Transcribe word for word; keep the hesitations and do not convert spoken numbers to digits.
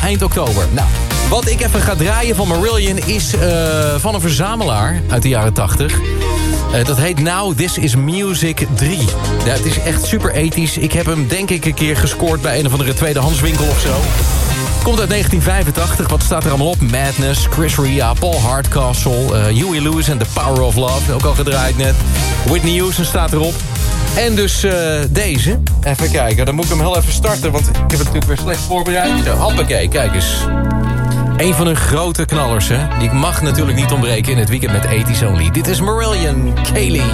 eind oktober. Nou, wat ik even ga draaien van Marillion is uh, van een verzamelaar uit de jaren tachtig. Uh, dat heet Now This Is Music drie. Ja, het is echt super ethisch. Ik heb hem denk ik een keer gescoord bij een of andere tweedehandswinkel of zo. Komt uit negentien vijfentachtig. Wat staat er allemaal op? Madness, Chris Rea, Paul Hardcastle, uh, Huey Lewis en The Power of Love. Ook al gedraaid net. Whitney Houston staat erop. En dus uh, deze. Even kijken, dan moet ik hem heel even starten, want ik heb het natuurlijk weer slecht voorbereid. Zo, hoppakee, kijk eens. Een van hun grote knallers, hè. Die mag natuurlijk niet ontbreken in het weekend met eighties Only. Dit is Marillion, Kaylee.